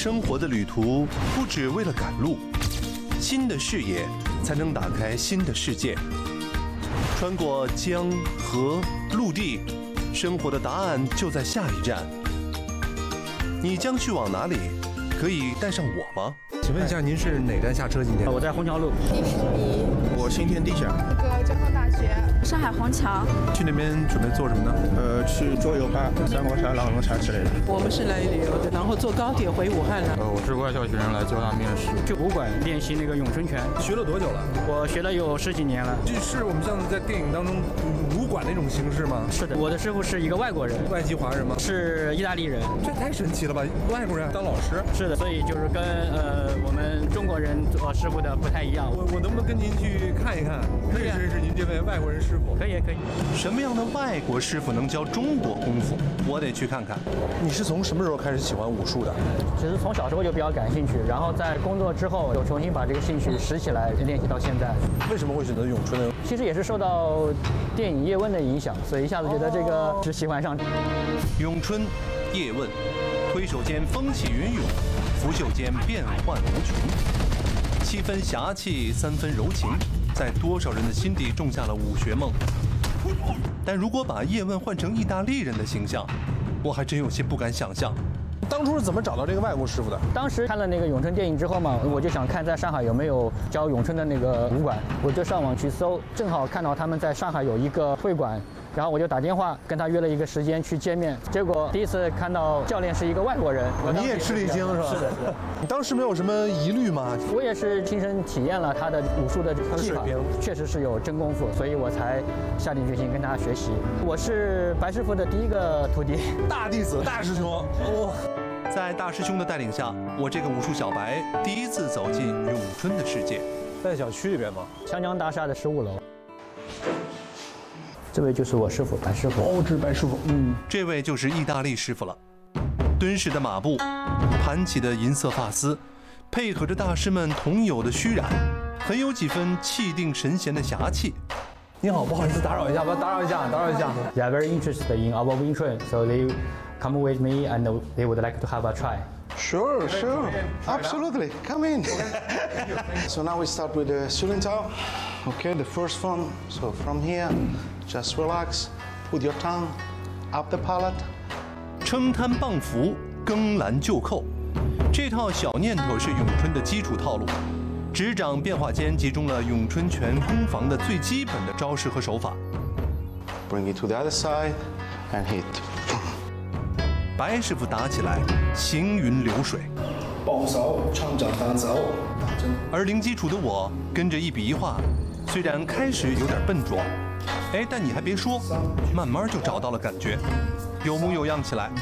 生活的旅途不只为了赶路，新的视野才能打开新的世界。穿过江河陆地，生活的答案就在下一站。你将去往哪里？可以带上我吗？ 请问一下，您是哪站下车？今天我在虹桥路。 迪士尼。 我新天地下。 那个交通大学。 上海虹桥。 去那边准备做什么呢？ 去桌游吧，三国杀、狼人杀之类的。 我们是来旅游的，然后坐高铁回武汉了。 我是外校学生来交大面试。 去武馆练习那个咏春拳。 学了多久了？ 我学了有10几年了。 这是我们像在电影当中武馆那种形式吗？ 是的，我的师傅是一个外国人。 外籍华人吗？ 是意大利人。 这太神奇了吧！外国人当老师？ 是的，所以就是跟我们中国人做师傅的不太一样。 我能不能跟您去看一看，认识认识您这位外国人师傅？ 可以可以。 什么样的外国师傅能教中国功夫？我得去看看。 你是从什么时候开始喜欢武术的？ 其实从小时候就比较感兴趣，然后在工作之后又重新把这个兴趣拾起来，练习到现在。 为什么会选择咏春呢？ 其实也是受到电影《叶问》的影响，所以一下子觉得这个是喜欢上。 咏春，叶问，推手间风起云涌，拂袖间变幻无穷，7分侠气，3分柔情，在多少人的心底种下了武学梦。但如果把叶问换成意大利人的形象，我还真有些不敢想象。 当初是怎么找到这个外国师傅的？ 当时看了那个咏春电影之后嘛，我就想看在上海有没有教咏春的那个武馆，我就上网去搜，正好看到他们在上海有一个会馆，然后我就打电话跟他约了一个时间去见面。结果第一次看到教练是一个外国人， 你也吃了一惊是吧？ 是的，是的。 你当时没有什么疑虑吗？ 我也是亲身体验了他的武术的技法，确实是有真功夫，所以我才下定决心跟他学习。我是白师傅的第一个徒弟， 大弟子、大师兄。 哦，在大师兄的带领下，我这个武术小白第一次走进咏春的世界。 在小区里边吗？ 湘江大厦的15楼。这位就是我师傅白师傅。 哦，这是白师傅。 这位就是意大利师傅了。敦实的马步，盘起的银色发丝，配合着大师们同有的虚然，很有几分气定神闲的侠气。 你好，不好意思打扰一下，打扰一下。 They are very interested in our Wing Chun, so they come with me and they would like to have a try. Sure. Absolutely. Come in. So now we start with the Sulin Tao. Okay, the first one. So from here, just relax. Put your tongue up the palate. 撑摊棒扶，更拦就扣，这套小念头是咏春的基础套路。指掌变化间集中了咏春拳攻防的最基本的招式和手法。 Bring it to the other side and hit. 白师傅打起来行云流水， 帮手撑着单手， 而零基础的我跟着一笔一画，虽然开始有点笨拙，但你还别说，慢慢就找到了感觉，有模有样起来。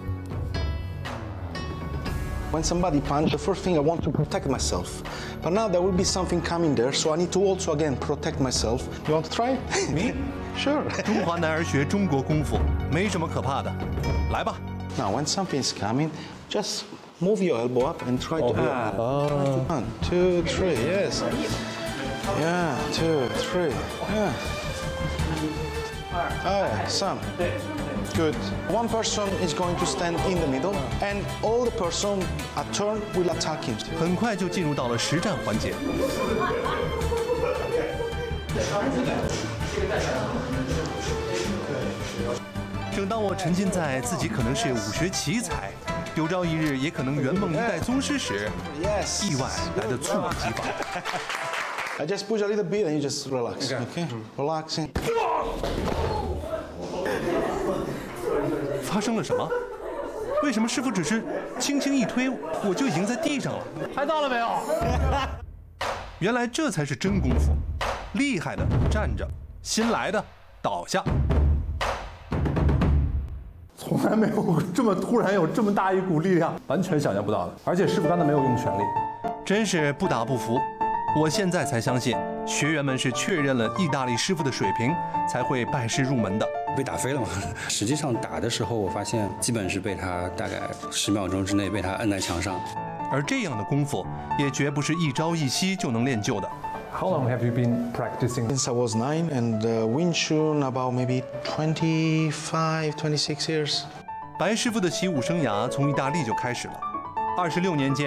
When somebody punch, the first thing I want to protect myself. But now there will be something coming there, so I need to also again protect myself. You want to try? Me? Sure. 中华男儿学中国功夫，没什么可怕的，来吧。 Now, when something's coming, just move your elbow up and try to. 1, 2, 3. Yes. Yeah. 2, 3. Yeah. Some. Good. One person is going to stand in the middle, and all the person a turn will attack him. 很快就进入到了实战环节。正当我沉浸在自己可能是武学奇才，有朝一日也可能圆梦一代宗师时，意外来的猝不及防。 I just push a little bit and you just relax. Okay? Relaxing. 发生了什么？为什么师傅只是轻轻一推，我就已经在地上了？ 拍到了没有？ 原来这才是真功夫，厉害的站着，新来的倒下。 从来没有这么突然有这么大一股力量，完全想象不到的。而且师傅刚才没有用全力， 真是不打不服。我现在才相信，学员们是确认了意大利师傅的水平，才会拜师入门的。 被打飞了嘛？实际上打的时候，我发现基本是被他大概10秒钟之内被他摁在墙上。 而这样的功夫也绝不是一朝一夕就能练就的。 How long have you been practicing? Since I was 9, and Wing Chun about maybe 25, 26 years. 白师傅的习武生涯从意大利就开始了， 26年间，